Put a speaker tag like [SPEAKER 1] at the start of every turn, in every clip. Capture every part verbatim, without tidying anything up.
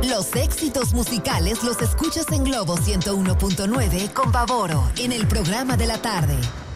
[SPEAKER 1] Los éxitos musicales los escuchas en Globo ciento uno punto nueve con Pavoro en el programa de la tarde.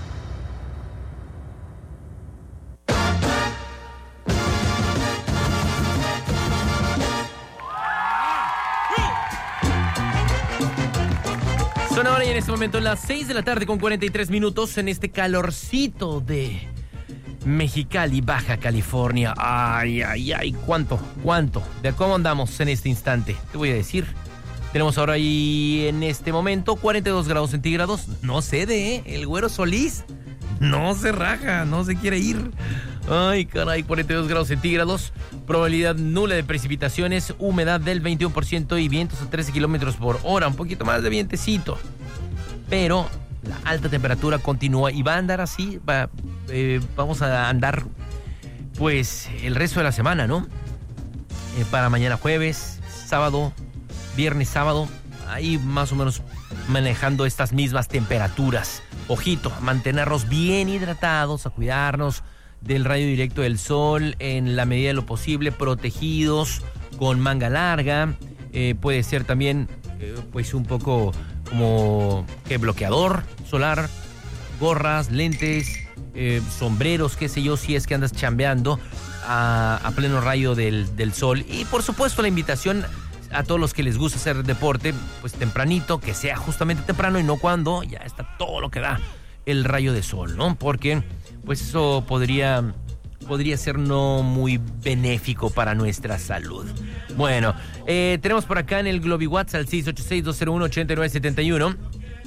[SPEAKER 2] Son ahora y en este momento las seis de la tarde con cuarenta y tres minutos en este calorcito de Mexicali, Baja California. Ay, ay, ay, cuánto, cuánto. ¿De cómo andamos en este instante? Te voy a decir. Tenemos ahora y en este momento cuarenta y dos grados centígrados. No cede, ¿eh? El Güero Solís no se raja, no se quiere ir. Ay, caray, cuarenta y dos grados centígrados. Probabilidad nula de precipitaciones, humedad del veintiuno por ciento y vientos a trece kilómetros por hora. Un poquito más de vientecito. Pero la alta temperatura continúa y va a andar así. Va, eh, vamos a andar, pues, el resto de la semana, ¿no? Eh, para mañana jueves, sábado, viernes, sábado. Ahí más o menos manejando estas mismas temperaturas. Ojito, a mantenernos bien hidratados, a cuidarnos del rayo directo del sol en la medida de lo posible, protegidos con manga larga, eh, puede ser también eh, pues un poco como que bloqueador solar, gorras, lentes, eh, sombreros, qué sé yo, si es que andas chambeando a, a pleno rayo del, del sol. Y por supuesto la invitación a todos los que les gusta hacer deporte, pues tempranito, que sea justamente temprano y no cuando ya está todo lo que da el rayo de sol, ¿no? Porque pues eso podría, podría ser no muy benéfico para nuestra salud. Bueno, eh, tenemos por acá en el GlobiWhat's al seis ocho seis, dos cero uno, ocho nueve siete uno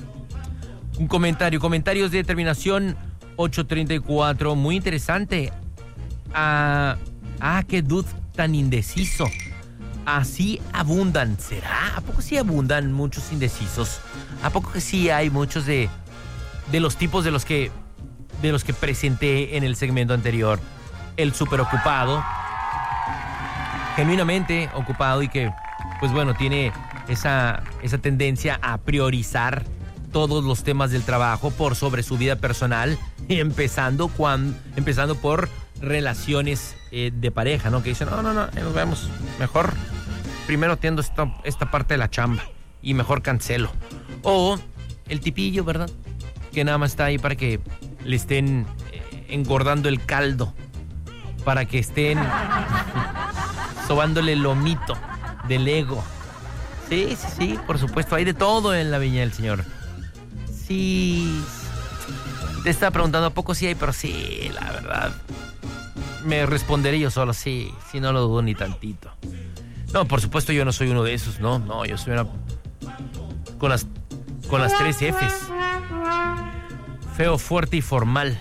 [SPEAKER 2] un comentario, comentarios de terminación ocho treinta y cuatro, muy interesante. Ah, ah, qué dude tan indeciso. Así abundan, ¿será? ¿A poco sí abundan muchos indecisos? ¿A poco que sí hay muchos de, de los tipos de los que de los que presenté en el segmento anterior? El superocupado, genuinamente ocupado y que, pues bueno, tiene esa, esa tendencia a priorizar todos los temas del trabajo por sobre su vida personal, empezando, cuando, empezando por relaciones eh, de pareja, ¿no? Que dicen, no, no, no, nos vemos, mejor primero atiendo esta, esta parte de la chamba y mejor cancelo. O el tipillo, ¿verdad? Que nada más está ahí para que le estén eh, engordando el caldo, para que estén sobándole el lomito del ego. Sí, sí, sí, por supuesto, hay de todo en la viña del Señor. Sí, te estaba preguntando a poco sí hay, pero sí, la verdad, me responderé yo solo, sí, sí, no lo dudo ni tantito. No, por supuesto yo no soy uno de esos, no, no, yo soy una con las con las tres Fs. Feo, fuerte y formal.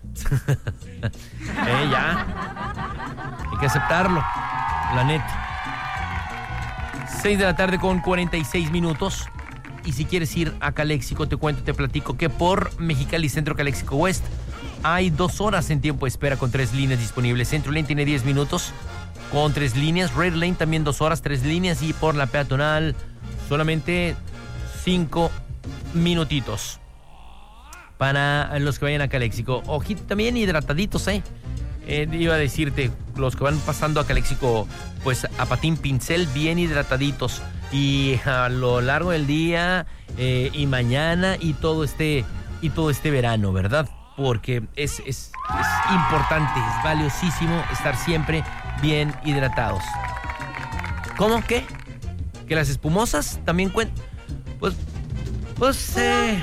[SPEAKER 2] eh, ya. Hay que aceptarlo, la neta. seis de la tarde con cuarenta y seis minutos. Y si quieres ir a Caléxico, te cuento, te platico que por Mexicali Centro Caléxico West hay dos horas en tiempo de espera con tres líneas disponibles. Centro Lane tiene diez minutos con tres líneas. Red Lane también dos horas, tres líneas. Y por la peatonal solamente cinco minutitos para los que vayan a Caléxico. Ojito, también hidrataditos, ¿eh? eh iba a decirte, los que van pasando a Caléxico, pues a patín pincel, bien hidrataditos. Y a lo largo del día eh, y mañana y todo este y todo este verano, ¿verdad? Porque es, es, es importante, es valiosísimo estar siempre bien hidratados. ¿Cómo? ¿Qué? ¿Que las espumosas también cuentan? Pues, pues, eh,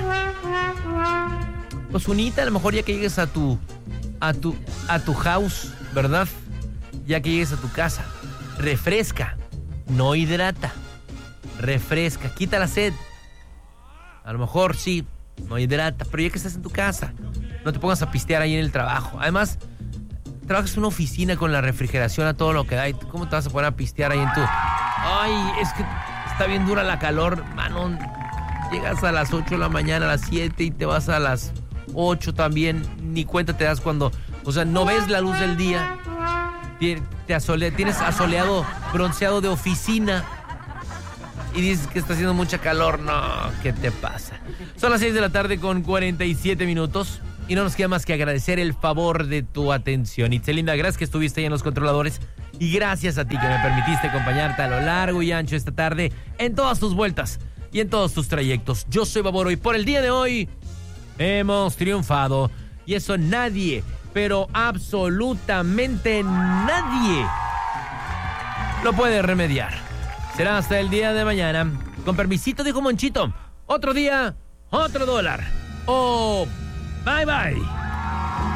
[SPEAKER 2] pues unita, a lo mejor ya que llegues a tu, a tu, a tu house, ¿verdad? Ya que llegues a tu casa, refresca, no hidrata. Refresca, quita la sed. A lo mejor sí, no hidrata, pero ya que estás en tu casa, no te pongas a pistear ahí en el trabajo. Además, trabajas en una oficina con la refrigeración a todo lo que da. ¿Cómo te vas a poner a pistear ahí en tu...? Ay, es que está bien dura la calor, mano. Llegas a las ocho de la mañana, a las siete y te vas a las ocho también. Ni cuenta te das cuando... O sea, no ves la luz del día. Te, te asole, tienes asoleado, bronceado de oficina. Y dices que está haciendo mucha calor. No, ¿qué te pasa? Son las seis de la tarde con cuarenta y siete minutos. Y no nos queda más que agradecer el favor de tu atención. Itzelinda, gracias que estuviste ahí en los controladores. Y gracias a ti que me permitiste acompañarte a lo largo y ancho esta tarde en todas tus vueltas y en todos tus trayectos. Yo soy Baboro y por el día de hoy hemos triunfado. Y eso nadie, pero absolutamente nadie lo puede remediar. Será hasta el día de mañana. Con permisito, dijo Monchito. Otro día, otro dólar. Oh, bye bye.